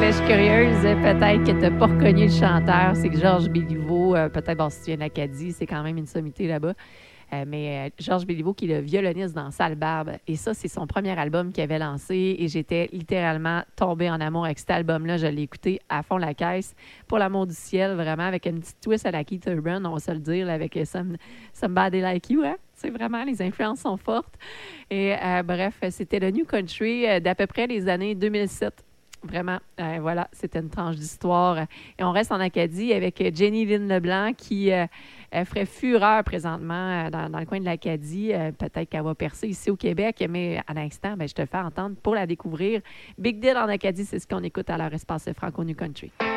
je suis curieuse. Peut-être que tu n'as pas reconnu le chanteur. C'est Georges Béliveau. Peut-être, bon, si tu viens d'Acadie, c'est quand même une sommité là-bas. Mais Georges Béliveau, qui est le violoniste dans Sale Barbe. Et ça, c'est son premier album qu'il avait lancé. Et j'étais littéralement tombée en amour avec cet album-là. Je l'ai écouté à fond la caisse. Pour l'amour du ciel, vraiment, avec une petite twist à la Keith Urban, on va se le dire, là, avec Somebody Like You. Hein? C'est vraiment, les influences sont fortes. Et bref, c'était le New Country d'à peu près les années 2007. Vraiment, voilà, c'était une tranche d'histoire. Et on reste en Acadie avec Jenny Lynn Leblanc qui ferait fureur présentement dans le coin de l'Acadie. Peut-être qu'elle va percer ici au Québec, mais à l'instant, je te fais entendre pour la découvrir. Big Deal en Acadie, c'est ce qu'on écoute à leur espace franco New Country.